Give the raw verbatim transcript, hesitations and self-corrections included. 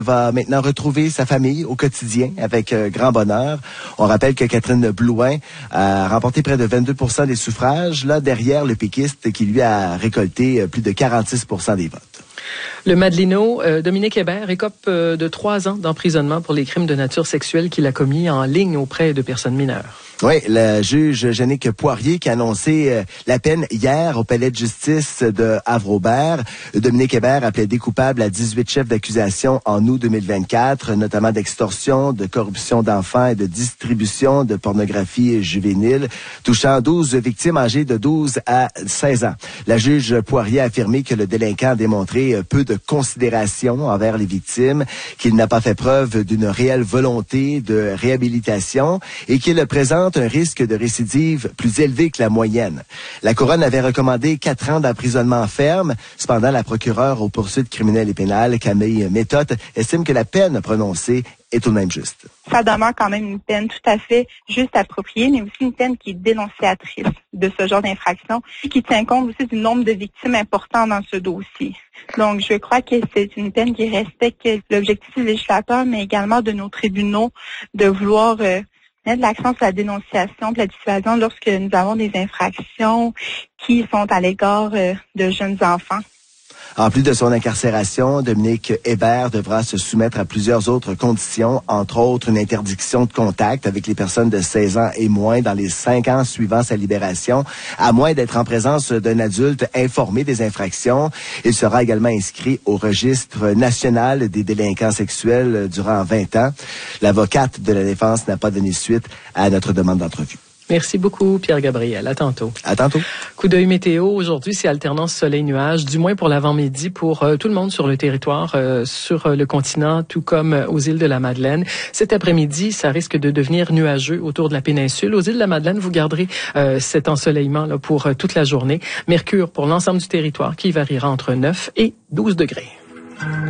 va maintenant retrouver sa famille au quotidien avec euh, grand bonheur. On rappelle que Catherine Blouin a remporté près de vingt-deux pour cent des suffrages, là derrière le péquiste qui lui a récolté plus de quarante-six pour cent des votes. Le Madelino, euh, Dominique Hébert, écope euh, de trois ans d'emprisonnement pour les crimes de nature sexuelle qu'il a commis en ligne auprès de personnes mineures. Oui, le juge Jannick Poirier qui a annoncé euh, la peine hier au palais de justice de Havre-Aubert. Dominique Hébert a plaidé coupable à dix-huit chefs d'accusation en août deux mille vingt-quatre, notamment d'extorsion, de corruption d'enfants et de distribution de pornographie juvénile, touchant douze victimes âgées de douze à seize ans. La juge Poirier a affirmé que le délinquant a démontré peu de considération envers les victimes, qu'il n'a pas fait preuve d'une réelle volonté de réhabilitation et qu'il présente un risque de récidive plus élevé que la moyenne. La Couronne avait recommandé quatre ans d'emprisonnement ferme. Cependant, la procureure aux poursuites criminelles et pénales, Camille Méthode, estime que la peine prononcée est tout de même juste. Ça demeure quand même une peine tout à fait juste appropriée, mais aussi une peine qui est dénonciatrice de ce genre d'infraction, qui tient compte aussi du nombre de victimes importantes dans ce dossier. Donc, je crois que c'est une peine qui respecte l'objectif du législateur, mais également de nos tribunaux de vouloir euh, mettre l'accent sur la dénonciation, la dissuasion lorsque nous avons des infractions qui sont à l'égard euh, de jeunes enfants. En plus de son incarcération, Dominique Hébert devra se soumettre à plusieurs autres conditions, entre autres une interdiction de contact avec les personnes de seize ans et moins dans les cinq ans suivant sa libération, à moins d'être en présence d'un adulte informé des infractions. Il sera également inscrit au registre national des délinquants sexuels durant vingt ans. L'avocate de la défense n'a pas donné suite à notre demande d'entrevue. Merci beaucoup, Pierre-Gabriel. À tantôt. À tantôt. Coup d'œil météo. Aujourd'hui, c'est alternance soleil-nuage, du moins pour l'avant-midi, pour euh, tout le monde sur le territoire, euh, sur euh, le continent, tout comme euh, aux îles de la Madeleine. Cet après-midi, ça risque de devenir nuageux autour de la péninsule. Aux îles de la Madeleine, vous garderez euh, cet ensoleillement là pour euh, toute la journée. Mercure pour l'ensemble du territoire qui variera entre neuf et douze degrés.